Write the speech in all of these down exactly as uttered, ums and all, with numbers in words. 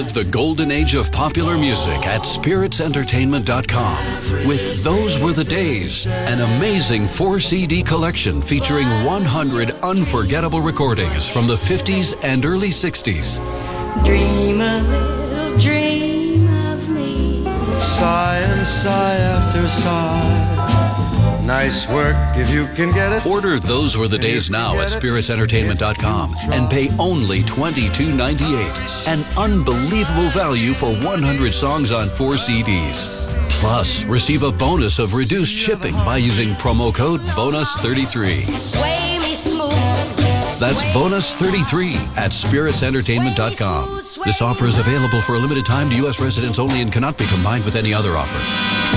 Relive the golden age of popular music at spirits entertainment dot com with Those Were the Days, an amazing four C D collection featuring one hundred unforgettable recordings from the fifties and early sixties. Dream a little dream of me. Sigh and sigh after sigh. Nice work if you can get it. Order Those Were the Days now at spirits entertainment dot com and pay only twenty-two ninety-eight. An unbelievable value for one hundred songs on four C Ds. Plus, receive a bonus of reduced shipping by using promo code bonus thirty-three. Sway me smooth. That's bonus thirty-three at spirits entertainment dot com. This offer is available for a limited time to U S residents only and cannot be combined with any other offer.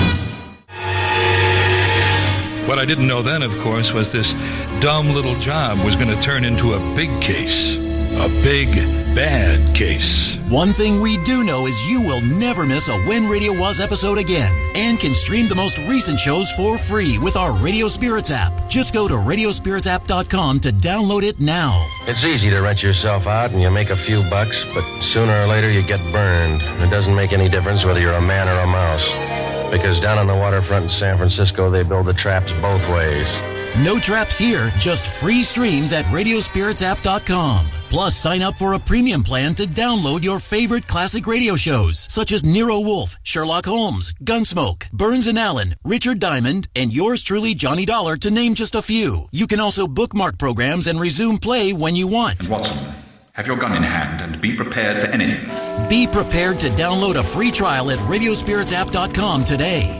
What I didn't know then, of course, was this dumb little job was going to turn into a big case. A big, bad case. One thing we do know is you will never miss a When Radio Was episode again and can stream the most recent shows for free with our Radio Spirits app. Just go to radio spirits app dot com to download it now. It's easy to rent yourself out and you make a few bucks, but sooner or later you get burned. It doesn't make any difference whether you're a man or a mouse. Because down on the waterfront in San Francisco, they build the traps both ways. No traps here, just free streams at radio spirits app dot com. Plus, sign up for a premium plan to download your favorite classic radio shows, such as Nero Wolfe, Sherlock Holmes, Gunsmoke, Burns and Allen, Richard Diamond, and yours truly, Johnny Dollar, to name just a few. You can also bookmark programs and resume play when you want. And Watson, have your gun in hand and be prepared for anything. Be prepared to download a free trial at radio spirits app dot com today.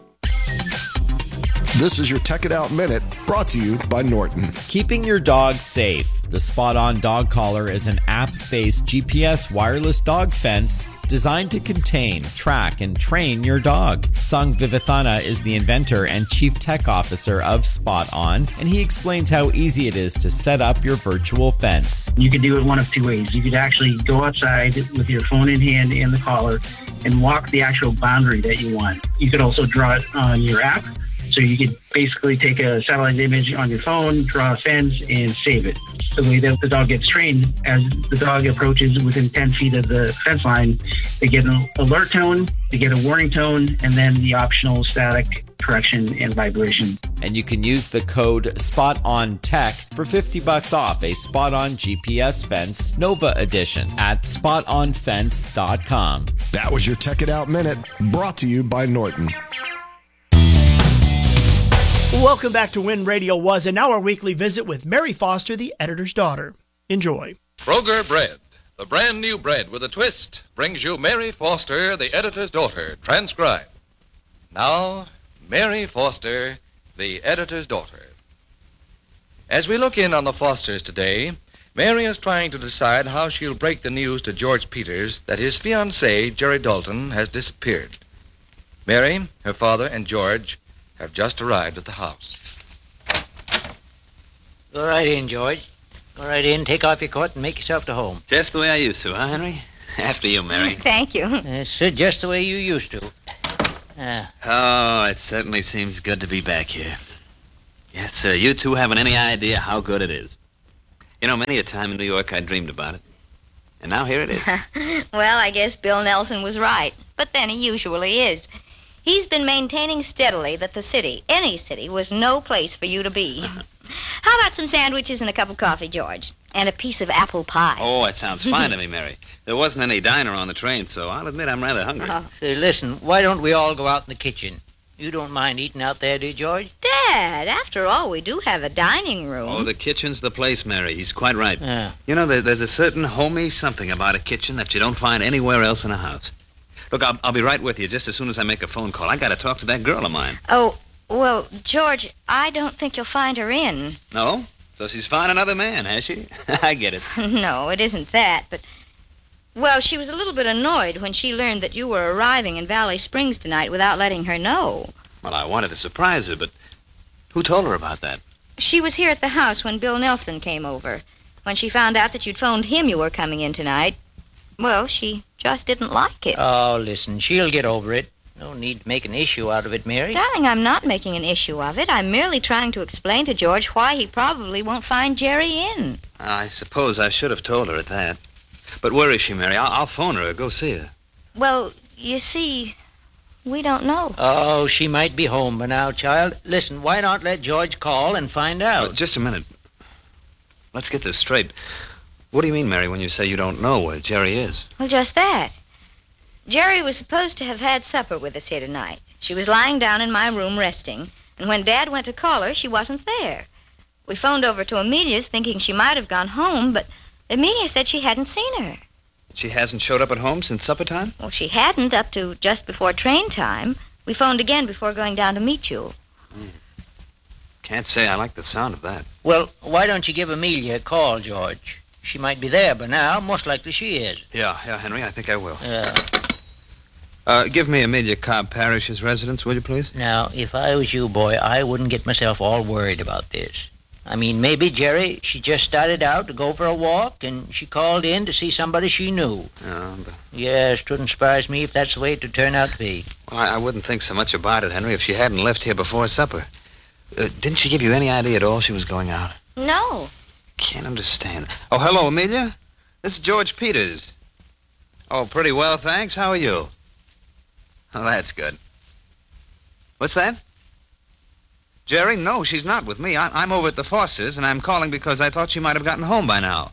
This is your Tech It Out Minute, brought to you by Norton. Keeping your dog safe. The Spot On Dog Collar is an app-based G P S wireless dog fence designed to contain, track, and train your dog. Sung Vivathana is the inventor and chief tech officer of Spot On, and he explains how easy it is to set up your virtual fence. You could do it one of two ways. You could actually go outside with your phone in hand and the collar and walk the actual boundary that you want. You could also draw it on your app. So you could basically take a satellite image on your phone, draw a fence, and save it. The way that the dog gets trained, as the dog approaches within ten feet of the fence line, they get an alert tone, they get a warning tone, and then the optional static, correction, and vibration. And you can use the code SPOTONTECH for fifty bucks off a Spot On G P S fence Nova edition at spot on fence dot com. That was your Tech It Out Minute, brought to you by Norton. Welcome back to When Radio Was, and now our weekly visit with Mary Foster, the editor's daughter. Enjoy. Kroger Bread, the brand new bread with a twist, brings you Mary Foster, the editor's daughter, transcribed. Now, Mary Foster, the editor's daughter. As we look in on the Fosters today, Mary is trying to decide how she'll break the news to George Peters that his fiancée, Jerry Dalton, has disappeared. Mary, her father, and George have just arrived at the house. Go right in, George. Go right in, take off your coat, and make yourself to home. Just the way I used to, huh, Henry? After you, Mary. Thank you. That's uh, just the way you used to. Uh, oh, it certainly seems good to be back here. Yes, sir, you two haven't any idea how good it is. You know, many a time in New York I dreamed about it. And now here it is. Well, I guess Bill Nelson was right. But then he usually is. He's been maintaining steadily that the city, any city, was no place for you to be. How about some sandwiches and a cup of coffee, George? And a piece of apple pie. Oh, that sounds fine to me, Mary. There wasn't any diner on the train, so I'll admit I'm rather hungry. Oh. Say, listen, why don't we all go out in the kitchen? You don't mind eating out there, do you, George? Dad, after all, we do have a dining room. Oh, the kitchen's the place, Mary. He's quite right. Yeah. You know, there, there's a certain homey something about a kitchen that you don't find anywhere else in a house. Look, I'll, I'll be right with you just as soon as I make a phone call. I got to talk to that girl of mine. Oh, well, George, I don't think you'll find her in. No? So she's found another man, has she? I get it. No, it isn't that, but... Well, she was a little bit annoyed when she learned that you were arriving in Valley Springs tonight without letting her know. Well, I wanted to surprise her, but who told her about that? She was here at the house when Bill Nelson came over. When she found out that you'd phoned him you were coming in tonight, well, she just didn't like it. Oh, listen, she'll get over it. No need to make an issue out of it, Mary. Darling, I'm not making an issue of it. I'm merely trying to explain to George why he probably won't find Jerry in. I suppose I should have told her at that. But where is she, Mary? I'll, I'll phone her or go see her. Well, you see, we don't know. Oh, she might be home by now, child. Listen, why not let George call and find out? Oh, just a minute. Let's get this straight. What do you mean, Mary, when you say you don't know where Jerry is? Well, just that. Jerry was supposed to have had supper with us here tonight. She was lying down in my room resting, and when Dad went to call her, she wasn't there. We phoned over to Amelia's thinking she might have gone home, but Amelia said she hadn't seen her. She hasn't showed up at home since supper time? Well, she hadn't up to just before train time. We phoned again before going down to meet you. Mm. Can't say I like the sound of that. Well, why don't you give Amelia a call, George? She might be there by now. Most likely she is. Yeah, yeah, Henry, I think I will. Yeah. Uh, give me Amelia Cobb Parrish's residence, will you, please? Now, if I was you, boy, I wouldn't get myself all worried about this. I mean, maybe, Jerry, she just started out to go for a walk, and she called in to see somebody she knew. Yeah, but... Yes, it wouldn't surprise me if that's the way it would turn out to be. Well, I, I wouldn't think so much about it, Henry, if she hadn't left here before supper. Uh, didn't she give you any idea at all she was going out? No. Can't understand. Oh, hello, Amelia. This is George Peters. Oh, pretty well, thanks. How are you? Oh, that's good. What's that? Jerry, no, she's not with me. I, I'm over at the Fosters, and I'm calling because I thought she might have gotten home by now.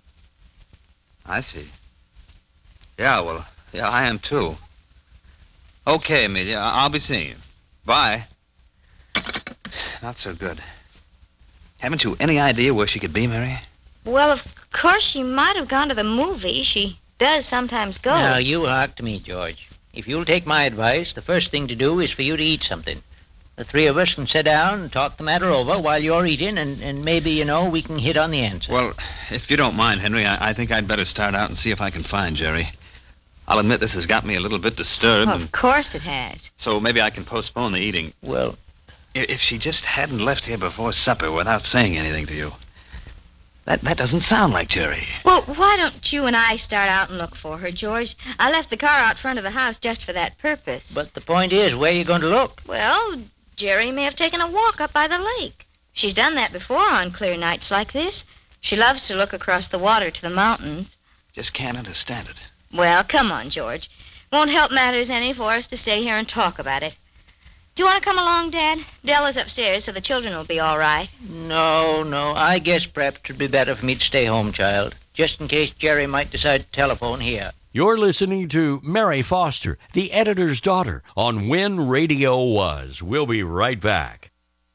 I see. Yeah, well, yeah, I am too. Okay, Amelia, I- I'll be seeing you. Bye. Not so good. Haven't you any idea where she could be, Mary? Well, of course, she might have gone to the movie. She does sometimes go. Now, you hark to me, George. If you'll take my advice, the first thing to do is for you to eat something. The three of us can sit down and talk the matter over while you're eating, and, and maybe, you know, we can hit on the answer. Well, if you don't mind, Henry, I, I think I'd better start out and see if I can find Jerry. I'll admit this has got me a little bit disturbed. Well, and of course it has. so maybe I can postpone the eating. Well, i- if she just hadn't left here before supper without saying anything to you, that, that doesn't sound like Jerry. Well, why don't you and I start out and look for her, George? I left the car out front of the house just for that purpose. But the point is, where are you going to look? Well, Jerry may have taken a walk up by the lake. She's done that before on clear nights like this. She loves to look across the water to the mountains. Just can't understand it. Well, come on, George. Won't help matters any for us to stay here and talk about it. Do you want to come along, Dad? Della's upstairs, so the children will be all right. No, no. I guess perhaps it would be better for me to stay home, child, just in case Jerry might decide to telephone here. You're listening to Mary Foster, the editor's daughter, on When Radio Was. We'll be right back.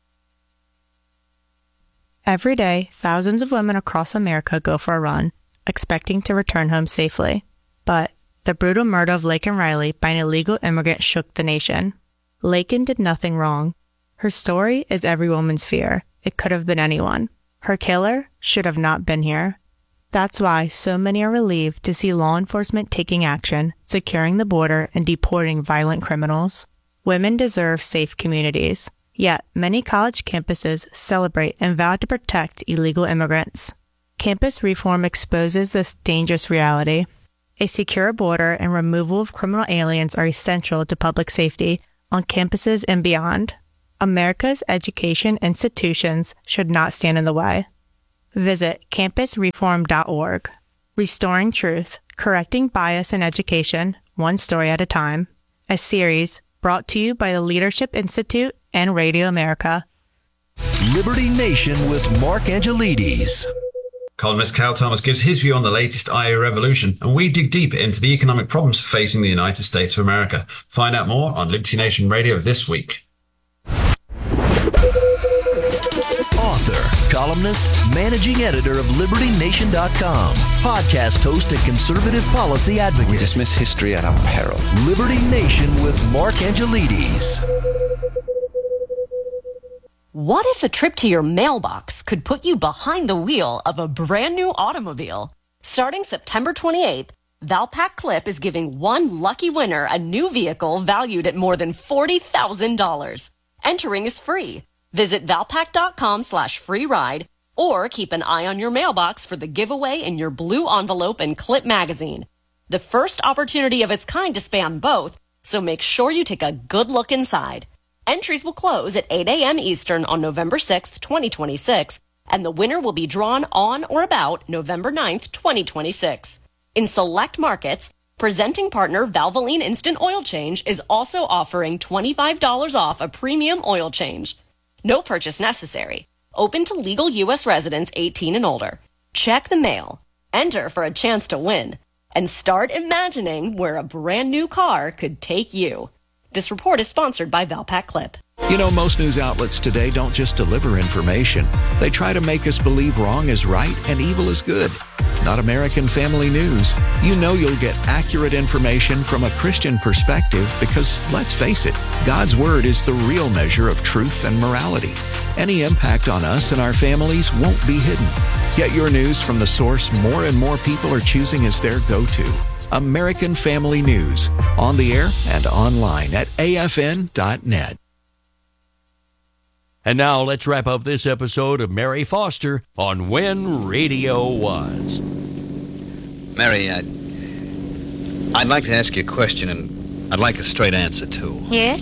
Every day, thousands of women across America go for a run, expecting to return home safely. But the brutal murder of Laken Riley by an illegal immigrant shook the nation. Laken did nothing wrong. Her story is every woman's fear. It could have been anyone. Her killer should have not been here. That's why so many are relieved to see law enforcement taking action, securing the border, and deporting violent criminals. Women deserve safe communities. Yet, many college campuses celebrate and vow to protect illegal immigrants. Campus reform exposes this dangerous reality. A secure border and removal of criminal aliens are essential to public safety on campuses and beyond. America's education institutions should not stand in the way. Visit campus reform dot org. Restoring Truth, Correcting Bias in Education, One Story at a Time. A series brought to you by the Leadership Institute and Radio America. Liberty Nation with Mark Angelides. Columnist Cal Thomas gives his view on the latest I A revolution, and we dig deeper into the economic problems facing the United States of America. Find out more on Liberty Nation Radio this week. Author, columnist, managing editor of Liberty Nation dot com, podcast host and conservative policy advocate. We dismiss history at our peril. Liberty Nation with Mark Angelides. What if a trip to your mailbox could put you behind the wheel of a brand new automobile? Starting September twenty-eighth, Valpak Clip is giving one lucky winner a new vehicle valued at more than forty thousand dollars. Entering is free. Visit valpak.com slash free ride or keep an eye on your mailbox for the giveaway in your blue envelope and Clip magazine. The first opportunity of its kind to span both, so make sure you take a good look inside. Entries will close at eight a.m. Eastern on November sixth, twenty twenty-six, and the winner will be drawn on or about November ninth, twenty twenty-six. In select markets, presenting partner Valvoline Instant Oil Change is also offering twenty-five dollars off a premium oil change. No purchase necessary. Open to legal U S residents eighteen and older. Check the mail. Enter for a chance to win. And start imagining where a brand new car could take you. This report is sponsored by Valpak Clip. You know, most news outlets today don't just deliver information. They try to make us believe wrong is right and evil is good. Not American Family News. You know you'll get accurate information from a Christian perspective because, let's face it, God's Word is the real measure of truth and morality. Any impact on us and our families won't be hidden. Get your news from the source more and more people are choosing as their go-to. American Family News. On the air and online at A F N dot net. And now let's wrap up this episode of Mary Foster on When Radio Was. Mary, I'd, I'd like to ask you a question, and I'd like a straight answer, too. Yes?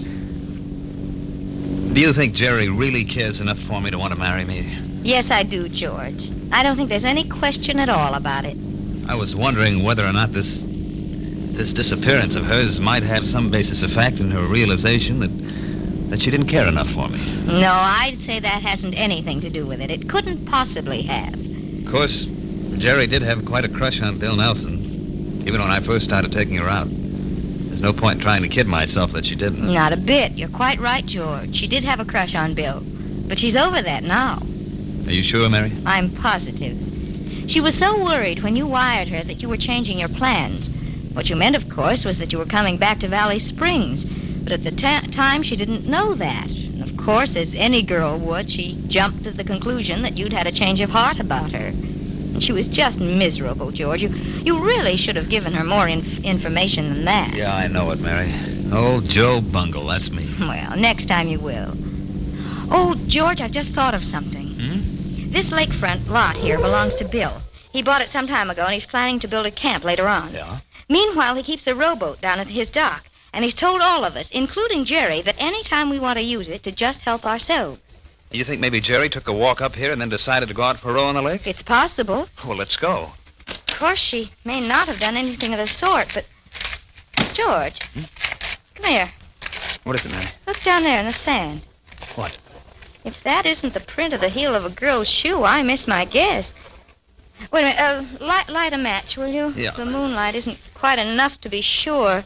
Do you think Jerry really cares enough for me to want to marry me? Yes, I do, George. I don't think there's any question at all about it. I was wondering whether or not this this disappearance of hers might have some basis of fact in her realization that that she didn't care enough for me. No, I'd say that hasn't anything to do with it. It couldn't possibly have. Of course, Jerry did have quite a crush on Bill Nelson, even when I first started taking her out. There's no point trying to kid myself that she didn't. Not a bit. You're quite right, George. She did have a crush on Bill, but she's over that now. Are you sure, Mary? I'm positive. She was so worried when you wired her that you were changing your plans. What you meant, of course, was that you were coming back to Valley Springs. But at the ta- time, she didn't know that. And of course, as any girl would, she jumped to the conclusion that you'd had a change of heart about her. And she was just miserable, George. You, you really should have given her more inf- information than that. Yeah, I know it, Mary. Old Joe Bungle, that's me. Well, next time you will. Oh, George, I just thought of something. Hmm? This lakefront lot here belongs to Bill. He bought it some time ago, and he's planning to build a camp later on. Yeah? Meanwhile, he keeps a rowboat down at his dock. And he's told all of us, including Jerry, that any time we want to use it, to just help ourselves. You think maybe Jerry took a walk up here and then decided to go out for a row on the lake? It's possible. Well, let's go. Of course, she may not have done anything of the sort, but... George, hmm? Come here. What is it, Mary? Look down there in the sand. What? If that isn't the print of the heel of a girl's shoe, I miss my guess. Wait a minute. Uh, light, light a match, will you? Yeah. The moonlight isn't quite enough to be sure.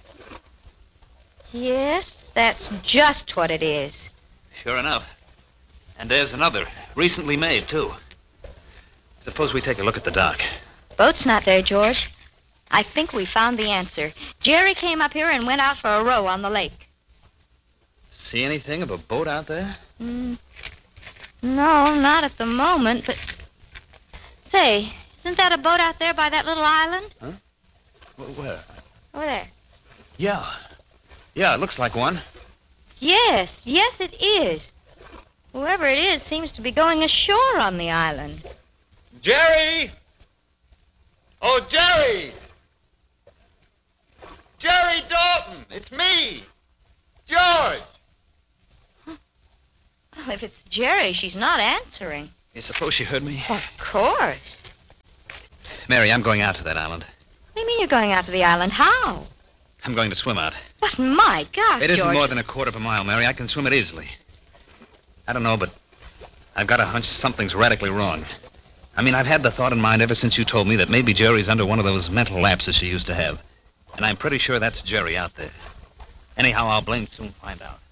Yes, that's just what it is. Sure enough. And there's another, recently made, too. Suppose we take a look at the dock. Boat's not there, George. I think we found the answer. Jerry came up here and went out for a row on the lake. See anything of a boat out there? Mm, no, not at the moment, but... Say, isn't that a boat out there by that little island? Huh? Where? Over there. Yeah. Yeah, it looks like one. Yes, yes it is. Whoever it is seems to be going ashore on the island. Jerry! Oh, Jerry! Jerry Dalton! It's me! George! Well, if it's Jerry, she's not answering. You suppose she heard me? Of course. Mary, I'm going out to that island. What do you mean you're going out to the island? How? I'm going to swim out. But my gosh, It isn't George. more than a quarter of a mile, Mary. I can swim it easily. I don't know, but I've got a hunch something's radically wrong. I mean, I've had the thought in mind ever since you told me that maybe Jerry's under one of those mental lapses she used to have. And I'm pretty sure that's Jerry out there. Anyhow, I'll blame soon find out.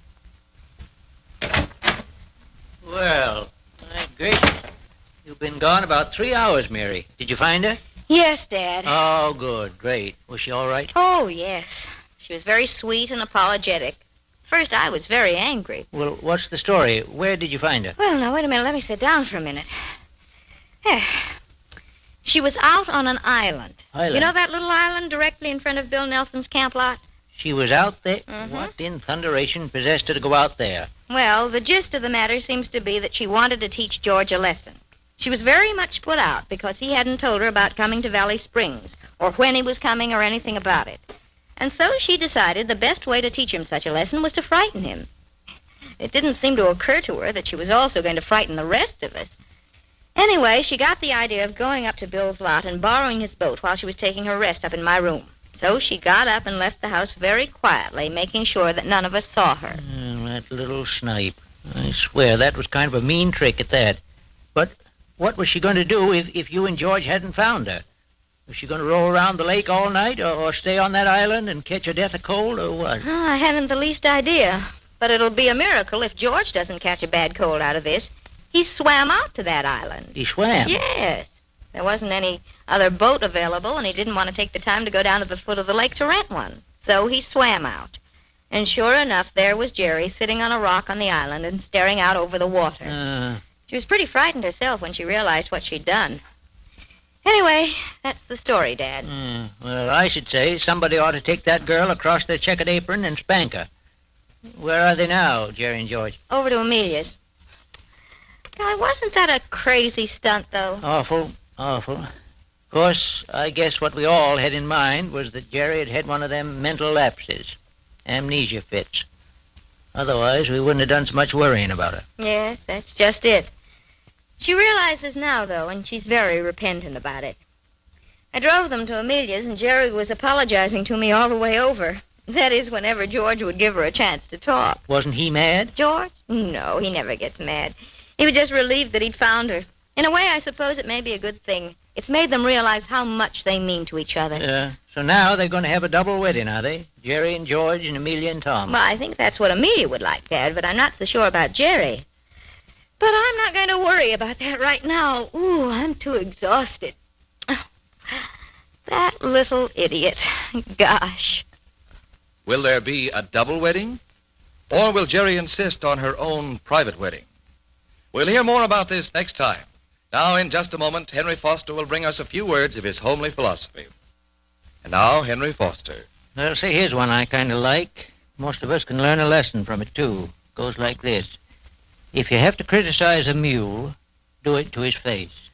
Well, my gracious. You've been gone about three hours, Mary. Did you find her? Yes, Dad. Oh, good. Great. Was she all right? Oh, yes. She was very sweet and apologetic. First, I was very angry. Well, what's the story? Where did you find her? Well, now, wait a minute. Let me sit down for a minute. There. She was out on an island. Island? You know that little island directly in front of Bill Nelson's camp lot? She was out there? Mm-hmm. What in thunderation possessed her to go out there? Well, the gist of the matter seems to be that she wanted to teach George a lesson. She was very much put out because he hadn't told her about coming to Valley Springs, or when he was coming, or anything about it. And so she decided the best way to teach him such a lesson was to frighten him. It didn't seem to occur to her that she was also going to frighten the rest of us. Anyway, she got the idea of going up to Bill's lot and borrowing his boat while she was taking her rest up in my room. So she got up and left the house very quietly, making sure that none of us saw her. Oh, that little snipe. I swear that was kind of a mean trick at that. But what was she going to do if, if you and George hadn't found her? Was she going to roll around the lake all night or, or stay on that island and catch a death of cold or what? Oh, I haven't the least idea. But it'll be a miracle if George doesn't catch a bad cold out of this. He swam out to that island. He swam? Yes. There wasn't any other boat available, and he didn't want to take the time to go down to the foot of the lake to rent one. So he swam out. And sure enough, there was Jerry sitting on a rock on the island and staring out over the water. Uh, she was pretty frightened herself when she realized what she'd done. Anyway, that's the story, Dad. uh, well, I should say somebody ought to take that girl across their checkered apron and spank her. Where are they now, Jerry and George? Over to Amelia's. God, wasn't that a crazy stunt, though? Awful, awful. Of course, I guess what we all had in mind was that Jerry had had one of them mental lapses, amnesia fits. Otherwise, we wouldn't have done so much worrying about her. Yes, that's just it. She realizes now, though, and she's very repentant about it. I drove them to Amelia's, and Jerry was apologizing to me all the way over. That is, whenever George would give her a chance to talk. Wasn't he mad? George? No, he never gets mad. He was just relieved that he'd found her. In a way, I suppose it may be a good thing. It's made them realize how much they mean to each other. Yeah. So now they're going to have a double wedding, are they? Jerry and George and Amelia and Tom. Well, I think that's what Amelia would like, Dad, but I'm not so sure about Jerry. But I'm not going to worry about that right now. Ooh, I'm too exhausted. Oh, that little idiot. Gosh. Will there be a double wedding? Or will Jerry insist on her own private wedding? We'll hear more about this next time. Now, in just a moment, Henry Foster will bring us a few words of his homely philosophy. And now, Henry Foster. Well, see, here's one I kind of like. Most of us can learn a lesson from it, too. Goes like this. If you have to criticize a mule, do it to his face.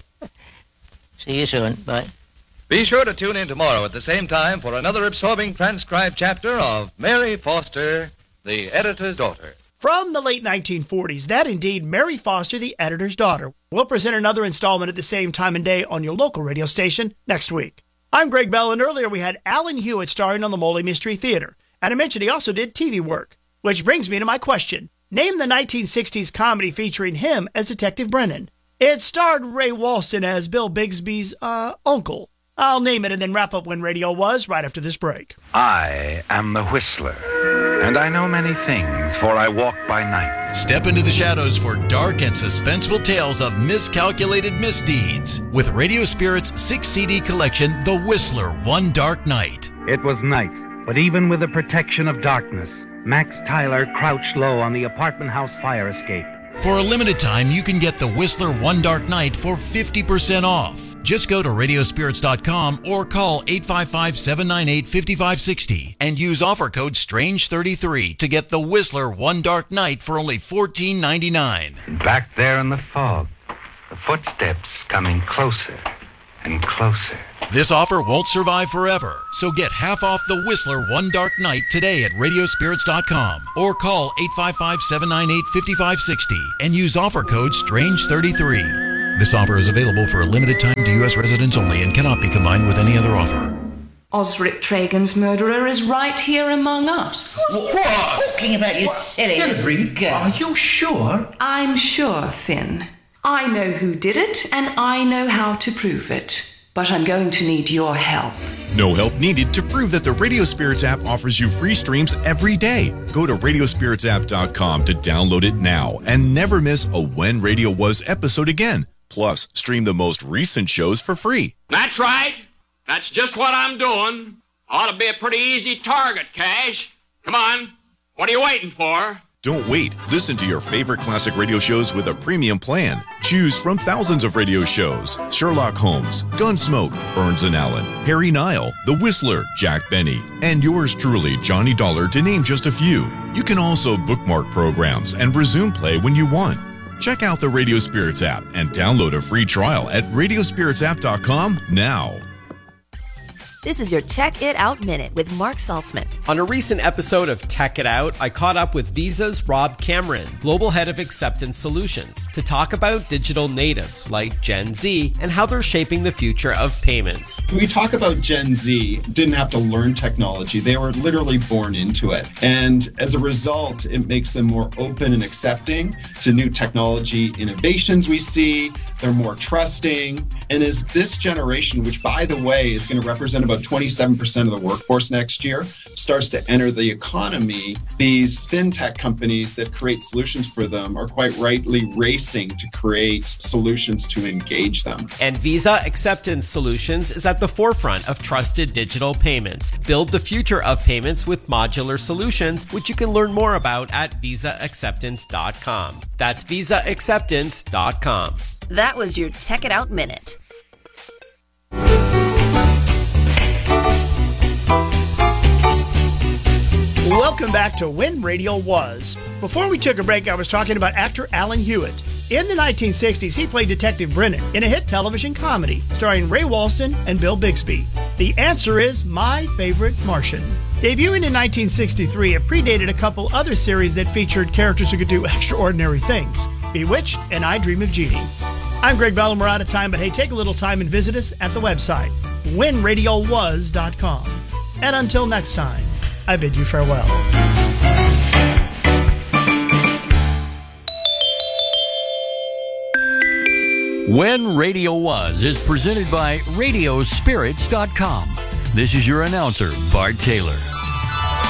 See you soon. Bye. Be sure to tune in tomorrow at the same time for another absorbing transcribed chapter of Mary Foster, the Editor's Daughter. From the late nineteen forties, that indeed Mary Foster, the Editor's Daughter. We'll present another installment at the same time and day on your local radio station next week. I'm Greg Bell, and earlier we had Alan Hewitt starring on the Moley Mystery Theater. And I mentioned he also did T V work. Which brings me to my question. Name the nineteen sixties comedy featuring him as Detective Brennan. It starred Ray Walston as Bill Bixby's, uh, uncle. I'll name it and then wrap up When Radio Was right after this break. I am the Whistler, and I know many things, for I walk by night. Step into the shadows for dark and suspenseful tales of miscalculated misdeeds with Radio Spirit's six C D collection, The Whistler, One Dark Night. It was night, but even with the protection of darkness, Max Tyler crouched low on the apartment house fire escape. For a limited time, you can get The Whistler One Dark Night for fifty percent off. Just go to radio spirits dot com or call eight five five, seven nine eight, five five six zero and use offer code strange thirty-three to get The Whistler One Dark Night for only fourteen ninety-nine. Back there in the fog, the footsteps coming closer and closer. This offer won't survive forever, so get half off The Whistler One Dark Night today at radio spirits dot com or call eight five five, seven nine eight, five five six zero and use offer code strange thirty-three. This offer is available for a limited time to U S residents only and cannot be combined with any other offer. Osric Tragan's murderer is right here among us. What? Talking about you silly Henry, are you sure? I'm sure, Finn. I know who did it, and I know how to prove it. But I'm going to need your help. No help needed to prove that the Radio Spirits app offers you free streams every day. Go to radio spirits app dot com to download it now and never miss a When Radio Was episode again. Plus, stream the most recent shows for free. That's right. That's just what I'm doing. Ought to be a pretty easy target, Cash. Come on. What are you waiting for? Don't wait. Listen to your favorite classic radio shows with a premium plan. Choose from thousands of radio shows. Sherlock Holmes, Gunsmoke, Burns and Allen, Harry Nile, The Whistler, Jack Benny, and yours truly, Johnny Dollar, to name just a few. You can also bookmark programs and resume play when you want. Check out the Radio Spirits app and download a free trial at radio spirits app dot com now. This is your Tech It Out Minute with Mark Saltzman. On a recent episode of Tech It Out, I caught up with Visa's Rob Cameron, Global Head of Acceptance Solutions, to talk about digital natives like Gen Z and how they're shaping the future of payments. When we talk about Gen Z, didn't have to learn technology. They were literally born into it. And as a result, it makes them more open and accepting to new technology innovations we see. They're more trusting. And as this generation, which by the way is going to represent about twenty-seven percent of the workforce next year, starts to enter the economy, these fintech companies that create solutions for them are quite rightly racing to create solutions to engage them. And Visa Acceptance Solutions is at the forefront of trusted digital payments. Build the future of payments with modular solutions, which you can learn more about at visa acceptance dot com. That's visa acceptance dot com. That was your Tech It Out Minute. Welcome back to When Radio Was. Before we took a break, I was talking about actor Alan Hewitt. In the nineteen sixties, he played Detective Brennan in a hit television comedy starring Ray Walston and Bill Bixby. The answer is My Favorite Martian. Debuting in nineteen sixty-three, it predated a couple other series that featured characters who could do extraordinary things. Bewitched and I Dream of Jeannie. I'm Greg Bell, and we're out of time, but hey, take a little time and visit us at the website, when radio was dot com. And until next time, I bid you farewell. When Radio Was is presented by radio spirits dot com. This is your announcer, Bart Taylor.